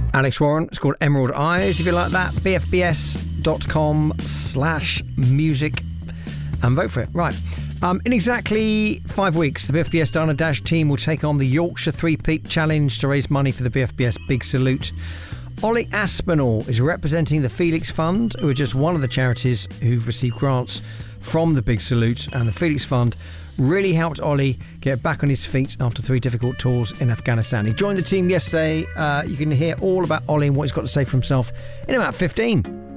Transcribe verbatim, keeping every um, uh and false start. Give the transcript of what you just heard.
Alex Warren. It's called Emerald Eyes, if you like that. bfbs.com slash music and vote for it. Right. Um, in exactly five weeks, the B F B S Dana Dash team will take on the Yorkshire Three-Peak Challenge to raise money for the B F B S Big Salute. Ollie Aspinall is representing the Felix Fund, who are just one of the charities who've received grants from the Big Salute, and the Felix Fund really helped Ollie get back on his feet after three difficult tours in Afghanistan. He joined the team yesterday. Uh, you can hear all about Ollie and what he's got to say for himself in about fifteen.